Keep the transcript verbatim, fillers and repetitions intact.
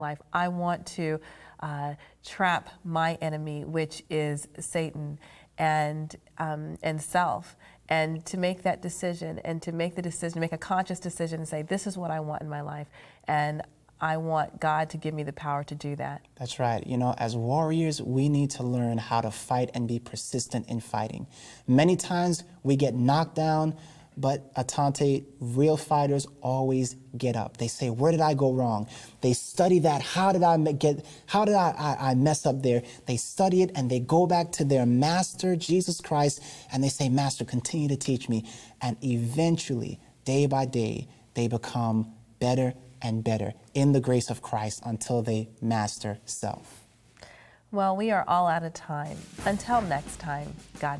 life. I want to uh, trap my enemy, which is Satan and um, and self, and to make that decision, and to make the decision, make a conscious decision, and say, this is what I want in my life, and I want God to give me the power to do that. That's right. You know, as warriors, we need to learn how to fight and be persistent in fighting. Many times we get knocked down, but Atante, real fighters always get up. They say, where did I go wrong? They study that. How did I get, how did I, I, I mess up there? They study it and they go back to their master, Jesus Christ, and they say, Master, continue to teach me. And eventually, day by day, they become better and better in the grace of Christ until they master self. Well, we are all out of time. Until next time, God